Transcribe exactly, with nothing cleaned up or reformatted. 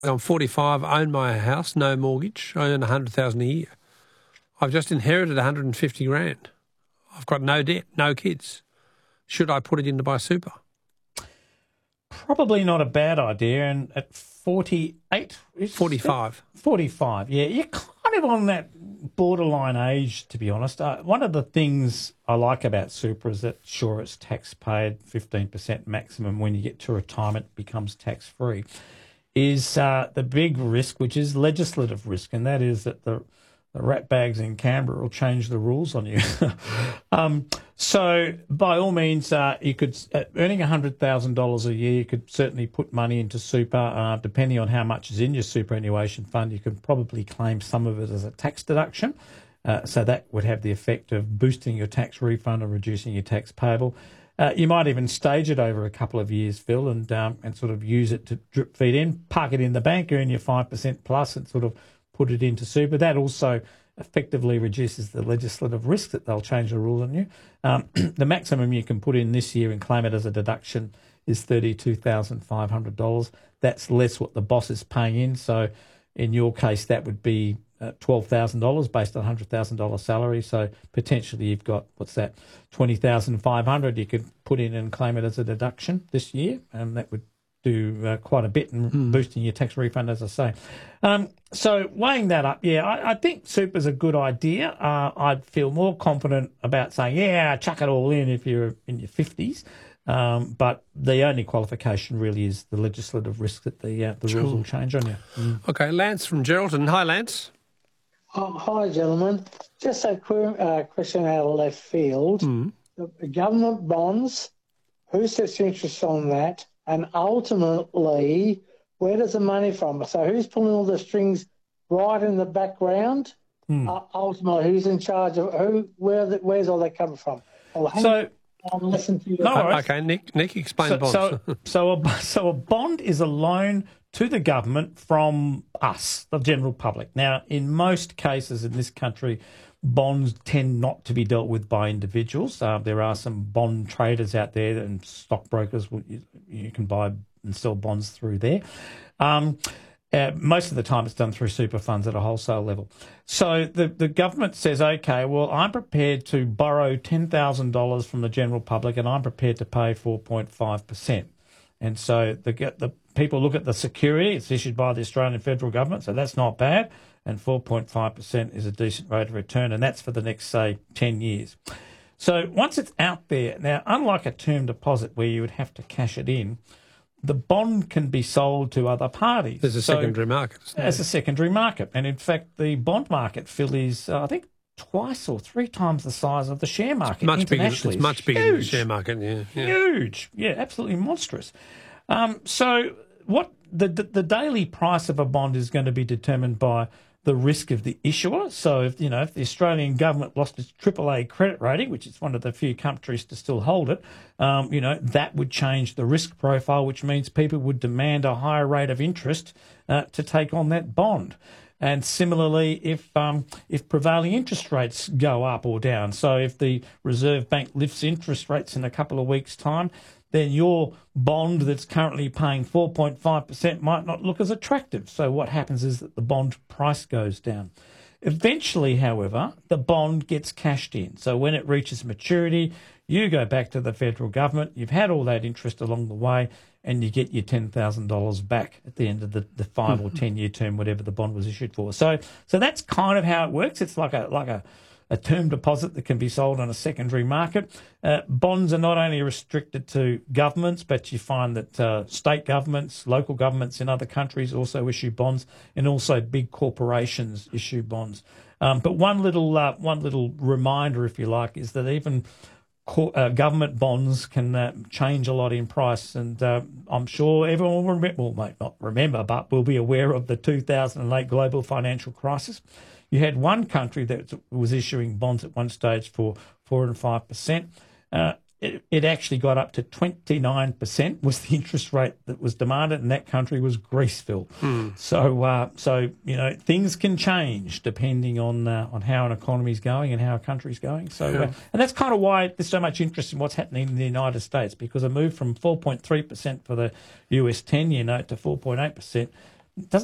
I'm forty-five, own my house, no mortgage. I earn one hundred thousand dollars a year. I've just inherited one hundred fifty grand. I've got no debt, no kids. Should I put it into my super? Probably not a bad idea. And at forty-eight? forty-five. forty-five, yeah. You're kind of on that borderline age, to be honest. Uh, one of the things I like about super is that, sure, it's tax paid, fifteen percent maximum. When you get to retirement, it becomes tax-free. Is uh, the big risk, which is legislative risk, and that is that the the rat bags in Canberra will change the rules on you. um, so, by all means, uh, you could uh, earning one hundred thousand dollars a year, you could certainly put money into super. Uh, depending on how much is in your superannuation fund, you could probably claim some of it as a tax deduction. Uh, so that would have the effect of boosting your tax refund and reducing your tax payable. Uh, you might even stage it over a couple of years, Phil, and um, and sort of use it to drip feed in, park it in the bank, earn your five percent plus, and sort of put it into super. That also effectively reduces the legislative risk that they'll change the rules on you. Um, the maximum you can put in this year and claim it as a deduction is thirty-two thousand five hundred dollars. That's less what the boss is paying in. So in your case, that would be uh, twelve thousand dollars based on one hundred thousand dollars salary. So potentially you've got, what's that, twenty thousand five hundred dollars you could put in and claim it as a deduction this year, and that would do uh, quite a bit in mm. boosting your tax refund, as I say. Um, so weighing that up, yeah, I, I think super's a good idea. Uh, I'd feel more confident about saying, yeah, chuck it all in if you're in your fifties. Um, but the only qualification really is the legislative risk that the uh, the sure. rules will change on you. Mm. Okay, Lance from Geraldton. Hi, Lance. Oh, hi, gentlemen. Just a qu- uh, question out of left field. Mm. The government bonds, who sets interest on that? And ultimately, where does the money from? So who's pulling all the strings right in the background? Mm. Uh, ultimately, who's in charge of who? Where? The, where's all that coming from? I'll so, I'll listen to you. No, uh, okay, Nick. Nick, explain so, bonds. So, so, a, so a bond is a loan to the government from us, the general public. Now, in most cases in this country, bonds tend not to be dealt with by individuals. Uh, there are some bond traders out there and stockbrokers. You, you can buy and sell bonds through there. Um, uh, most of the time it's done through super funds at a wholesale level. So the, the government says, okay, well, I'm prepared to borrow ten thousand dollars from the general public and I'm prepared to pay four point five percent. And so the, the people look at the security. It's issued by the Australian federal government, so that's not bad. And four point five percent is a decent rate of return, and that's for the next, say, ten years. So once it's out there, now, unlike a term deposit where you would have to cash it in, the bond can be sold to other parties. There's a so, secondary market. As a secondary market. And in fact, the bond market, Phil, is, uh, I think, twice or three times the size of the share market. It's much bigger, internationally. it's much bigger Huge. than the share market, yeah. yeah. Huge. Yeah, absolutely monstrous. Um, so what the, the the daily price of a bond is going to be determined by the risk of the issuer. So, if you know, if the Australian government lost its triple A credit rating, which is one of the few countries to still hold it, um, you know, that would change the risk profile, which means people would demand a higher rate of interest uh, to take on that bond. And similarly, if um, if prevailing interest rates go up or down, so if the Reserve Bank lifts interest rates in a couple of weeks' time, then your bond that's currently paying four point five percent might not look as attractive. So what happens is that the bond price goes down. Eventually, however, the bond gets cashed in. So when it reaches maturity, you go back to the federal government, you've had all that interest along the way, and you get your ten thousand dollars back at the end of the, the five or ten-year term, whatever the bond was issued for. So so that's kind of how it works. It's like a like a a term deposit that can be sold on a secondary market. Uh, bonds are not only restricted to governments, but you find that uh, state governments, local governments in other countries also issue bonds, and also big corporations issue bonds. Um, but one little uh, one little reminder, if you like, is that even co- uh, government bonds can uh, change a lot in price. And uh, I'm sure everyone will remember, well, may not remember, but will be aware of the two thousand eight global financial crisis. You had one country that was issuing bonds at one stage for four and five percent. Uh, it, it actually got up to twenty-nine percent was the interest rate that was demanded, and that country was Greece, Phil. Hmm. So, uh, so you know, things can change depending on uh, on how an economy is going and how a country is going. So, Yeah. uh, and that's kind of why there's so much interest in what's happening in the United States, because a move from four point three percent for the U S ten-year note to four point eight percent Doesn't